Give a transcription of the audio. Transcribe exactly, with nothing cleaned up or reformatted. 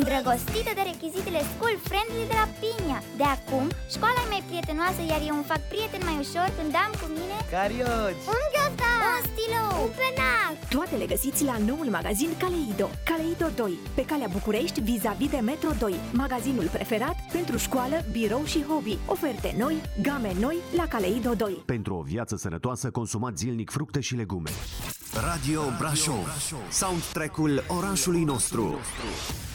îndrăgostită de rechizitele school-friendly de la Pinia. De acum, școala e mai prietenoasă, iar eu îmi fac prieten mai ușor când am cu mine carioci, un ghiozdan, un stilou, un penac. Toate le găsiți la noul magazin Caleido. Caleido doi, pe calea București, vis-a-vis de Metro doi. Magazinul preferat pentru școală, birou și hobby. Oferte noi, game noi la Caleido doi. Pentru o viață sănătoasă, consumați zilnic fructe și legume. Radio Brașov, soundtrack-ul orașului nostru.